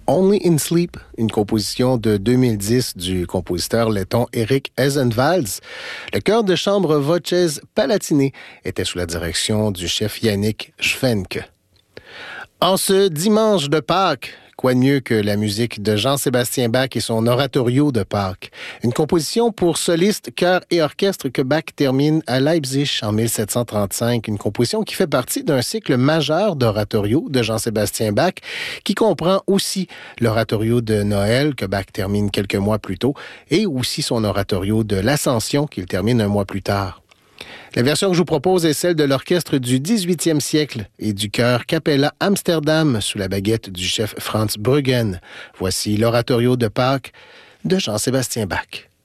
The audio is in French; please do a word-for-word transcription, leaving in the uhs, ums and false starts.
Only in Sleep, une composition de deux mille dix du compositeur letton Eric Ezenvalds. Le chœur de chambre Voces Palatine était sous la direction du chef Yannick Schwenke. En ce dimanche de Pâques, quoi de mieux que la musique de Jean-Sébastien Bach et son oratorio de Pâques? Une composition pour soliste, chœur et orchestre que Bach termine à Leipzig en mille sept cent trente-cinq. Une composition qui fait partie d'un cycle majeur d'oratorio de Jean-Sébastien Bach, qui comprend aussi l'oratorio de Noël que Bach termine quelques mois plus tôt et aussi son oratorio de l'Ascension qu'il termine un mois plus tard. La version que je vous propose est celle de l'orchestre du dix-huitième siècle et du chœur Capella Amsterdam sous la baguette du chef Franz Bruggen. Voici l'oratorio de Pâques de Jean-Sébastien Bach.